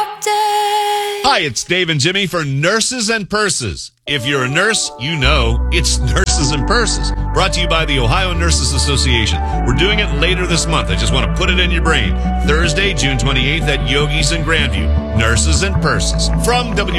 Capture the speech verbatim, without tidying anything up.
update. Hi, it's Dave and Jimmy for Nurses and Purses. If you're a nurse, you know it's Nurses and Purses. Brought to you by the Ohio Nurses Association. We're doing it later this month. I just want to put it in your brain. Thursday, June twenty-eighth at Yogi's in Grandview. Nurses and Purses. From W